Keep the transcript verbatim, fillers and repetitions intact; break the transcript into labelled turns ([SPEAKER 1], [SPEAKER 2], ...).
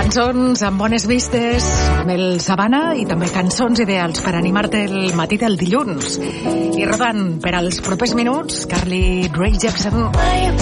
[SPEAKER 1] Cançons amb bones vistes, Mel Sabana, i també cançons ideals per animar-te el matí del dilluns. I rodant per als propers minuts, Carly Rae Jepsen.